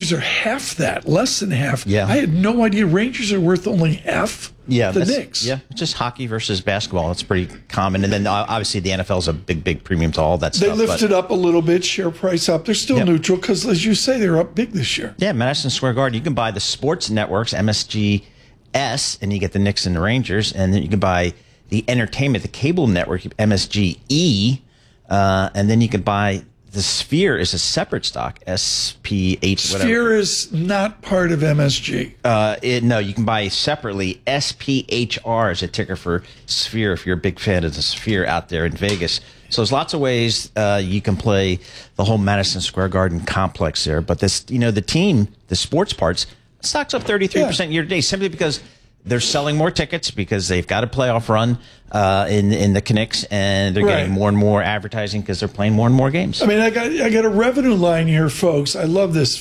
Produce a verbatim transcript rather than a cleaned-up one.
Rangers are half that, less than half. Yeah. I had no idea Rangers are worth only half yeah, the Knicks. Yeah, it's just hockey versus basketball. That's pretty common. And then uh, obviously the N F L is a big, big premium to all that They stuff. lifted but, up a little bit, share price up. They're still Yep. neutral because, as you say, they're up big this year. Yeah, Madison Square Garden. You can buy the sports networks, M S G S, and you get the Knicks and the Rangers. And then you can buy the entertainment, the cable network, M S G E. Uh, and then you can buy the Sphere is a separate stock, S P H, whatever. Sphere is not part of M S G. Uh, it, no, you can buy separately. S P H R is a ticker for Sphere if you're a big fan of the Sphere out there in Vegas. So there's lots of ways uh, you can play the whole Madison Square Garden complex there. But this, you know, the team, the sports parts, stock's up thirty-three percent yeah. year to date simply because they're selling more tickets because they've got a playoff run uh, in in the Knicks, and they're right. getting more and more advertising because they're playing more and more games. I mean, I got I got a revenue line here, folks. I love this.